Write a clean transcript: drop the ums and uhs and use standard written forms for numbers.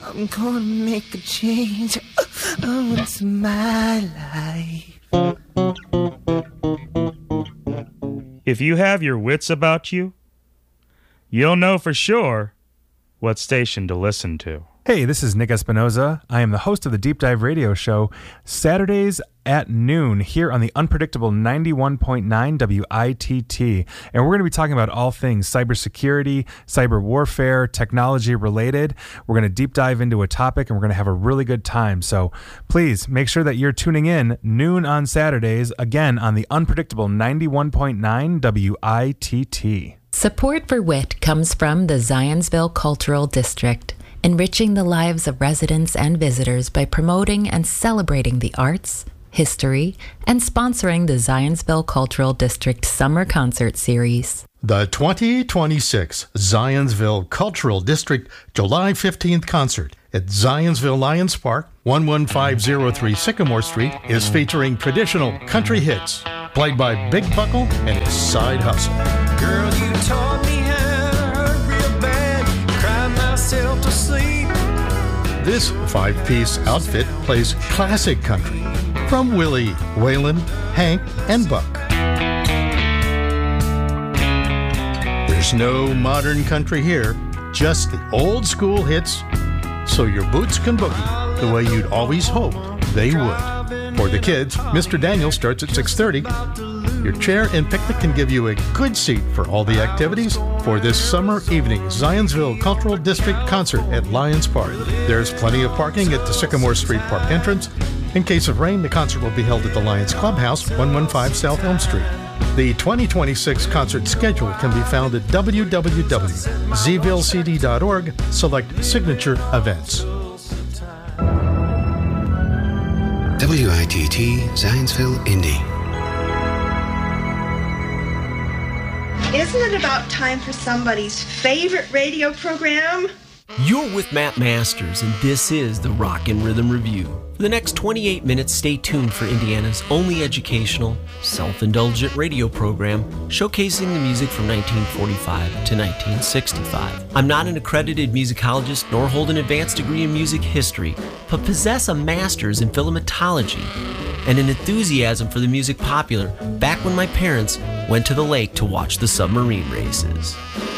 I'm gonna make a change once in my life. If you have your wits about you, you'll know for sure what station to listen to. Hey, this is Nick Espinoza. I am the host of the Deep Dive Radio Show, Saturdays at noon here on the unpredictable 91.9 WITT. And we're going to be talking about all things cybersecurity, cyber warfare, technology related. We're going to deep dive into a topic and we're going to have a really good time. So please make sure that you're tuning in noon on Saturdays, again on the unpredictable 91.9 WITT. Support for WIT comes from the Zionsville Cultural District, enriching the lives of residents and visitors by promoting and celebrating the arts, history, and sponsoring the Zionsville Cultural District Summer Concert Series. The 2026 Zionsville Cultural District July 15th concert at Zionsville Lions Park, 11503 Sycamore Street, is featuring traditional country hits played by Big Buckle and his Side Hustle. Girl, you taught me how to hurt real bad, cry myself to sleep. This five-piece outfit plays classic country from Willie, Waylon, Hank, and Buck. There's no modern country here, just the old school hits, so your boots can boogie the way you'd always hoped they would. For the kids, Mr. Daniel starts at 6:30. Your chair and picnic can give you a good seat for all the activities for this summer evening Zionsville Cultural District concert at Lions Park. There's plenty of parking at the Sycamore Street Park entrance. In case of rain, the concert will be held at the Lions Clubhouse, 115 South Elm Street. The 2026 concert schedule can be found at www.zvillcd.org. Select Signature Events. WITT Zionsville, Indy. Isn't it about time for somebody's favorite radio program? You're with Matt Masters, and this is the Rock and Rhythm Review. For the next 28 minutes, stay tuned for Indiana's only educational, self-indulgent radio program showcasing the music from 1945 to 1965. I'm not an accredited musicologist nor hold an advanced degree in music history, but possess a master's in philematology and an enthusiasm for the music popular back when my parents went to the lake to watch the submarine races.